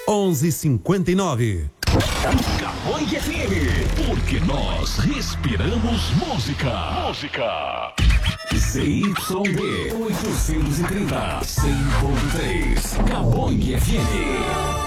11:59. Cowboy FM, porque nós respiramos música. ZYD 830, 100.3, Cowboy FM.